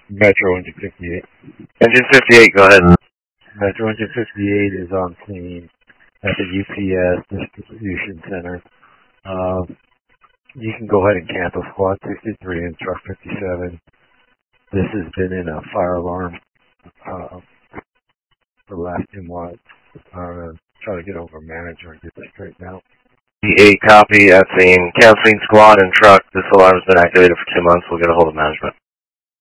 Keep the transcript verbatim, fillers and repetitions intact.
Metro Engine fifty-eight. Engine fifty-eight, go ahead. Metro Engine fifty-eight is on scene at the U P S Distribution Center. Uh, you can go ahead and cancel Squad sixty-three and Truck fifty-seven. This has been in a fire alarm uh, for the last two months. Uh, try to get over a manager and get this straightened out. fifty-eight copy at scene. Canceling squad and truck. This alarm has been activated for two months. We'll get a hold of management.